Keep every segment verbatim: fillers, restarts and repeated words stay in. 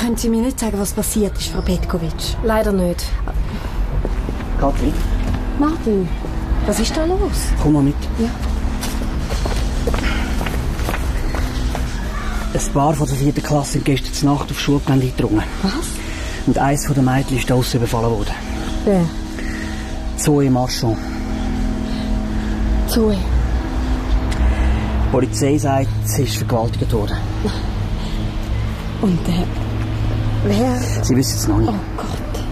Können Sie mir nicht sagen, was passiert ist, Frau Petkovic? Leider nicht. Katrin? Martin, was ist da los? Komm mal mit. Ja. Ein Paar von der vierten Klasse sind gestern Nacht aufs Schulgelände eingedrungen. Was? Und eins von den Mädchen ist draussen überfallen worden. Wer? Zoe Marchand. Zoe. Die Polizei sagt, sie ist vergewaltigt worden. Und äh, wer? Sie wissen es noch nicht. Oh Gott.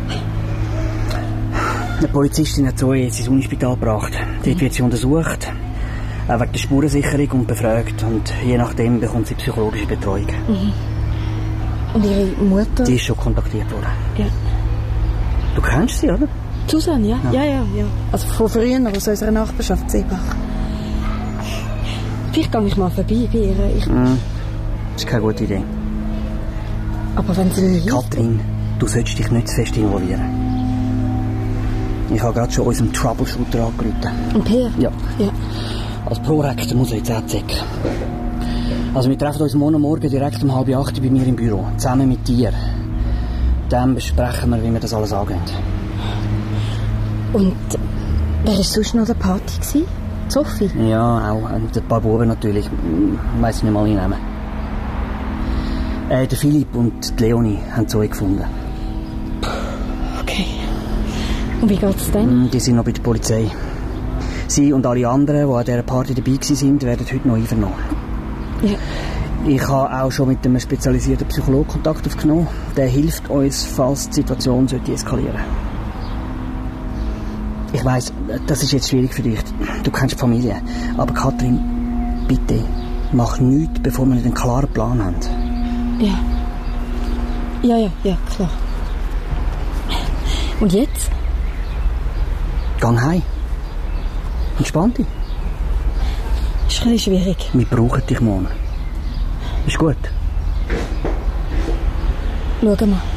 Eine Polizistin hat Zoe jetzt ins Unispital gebracht. Dort wird sie untersucht, auch wegen der Spurensicherung und befragt. Und je nachdem bekommt sie psychologische Betreuung. Mhm. Und Ihre Mutter? Die ist schon kontaktiert worden. Ja. Du kennst sie, oder? Susanne, ja? Ja, ja, ja. ja. Also von früher, aus unserer Nachbarschaft Seebach. Vielleicht gehe ich mal vorbei bei ihr. Ich... Mm, das ist keine gute Idee. Aber wenn sie nicht... Katrin, du solltest dich nicht zu fest involvieren. Ich habe gerade schon unserem Troubleshooter angerufen. Und Peer? Ja. Ja. Als Prorektor muss er jetzt auch zurück. Also wir treffen uns morgen Morgen direkt um halb acht bei mir im Büro. Zusammen mit dir. Dann besprechen wir, wie wir das alles angehen. Und wer war sonst noch an der Party gewesen? Sophie? Ja, auch. Und ein paar Buben natürlich. Ich weiss nicht mal ihren Namen. Äh, der Philipp und die Leonie haben Zoe gefunden. Okay. Und wie geht's denn? Die sind noch bei der Polizei. Sie und alle anderen, die an dieser Party dabei waren, werden heute noch einvernommen. Ja. Ich habe auch schon mit einem spezialisierten Psychologen Kontakt aufgenommen. Der hilft uns, falls die Situation sollte eskalieren. Ich weiss, das ist jetzt schwierig für dich. Du kennst die Familie. Aber Katrin, bitte, mach nichts, bevor wir nicht einen klaren Plan haben. Ja. Ja, ja, ja, klar. Und jetzt? Geh heim. Entspann dich. Ist ein bisschen schwierig. Wir brauchen dich morgen. Ist gut. Schau mal.